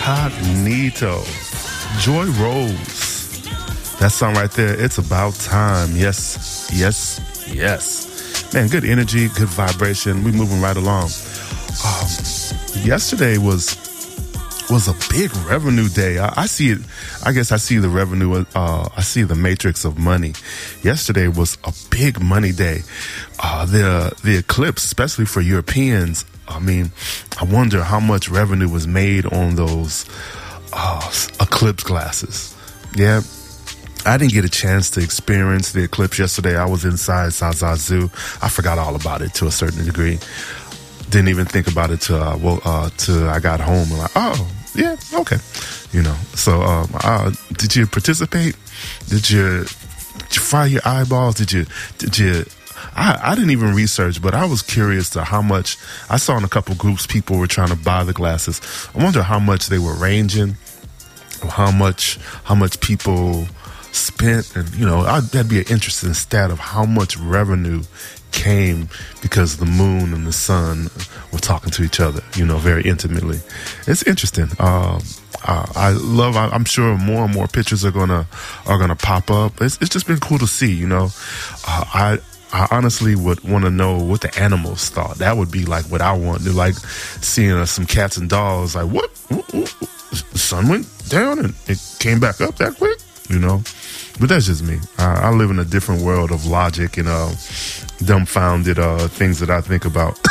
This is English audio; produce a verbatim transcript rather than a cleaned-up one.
Incognito. Joy Rose. That song right there, it's about time. Yes, yes, yes. Man, good energy, good vibration. We moving right along. Um, yesterday was was a big revenue day. I, I see it. I guess I see the revenue. Uh, I see the matrix of money. Yesterday was a big money day. Uh, the the eclipse, especially for Europeans. I mean, I wonder how much revenue was made on those uh, eclipse glasses. Yeah. I didn't get a chance to experience the eclipse yesterday. I was inside Zaza Zoo. I forgot all about it to a certain degree. Didn't even think about it till, uh, well, uh, till I got home. And like, oh, yeah, okay. You know, so um, uh, did you participate? Did you, did you fry your eyeballs? Did you, did you, I, I didn't even research, but I was curious to how much, I saw in a couple groups people were trying to buy the glasses. I wonder how much they were ranging, or how much, how much people spent, and you know, I, that'd be an interesting stat of how much revenue came because the moon and the sun were talking to each other, you know, very intimately. It's interesting. Um, uh, I love. I, I'm sure more and more pictures are gonna are gonna pop up. It's, it's just been cool to see, you know. Uh, I. I honestly would want to know what the animals thought. That would be like what I want to like, seeing uh, some cats and dogs. Like, what? Ooh, ooh, ooh. The sun went down and it came back up that quick, you know. But that's just me. I, I live in a different world of logic and uh, dumbfounded uh, things that I think about.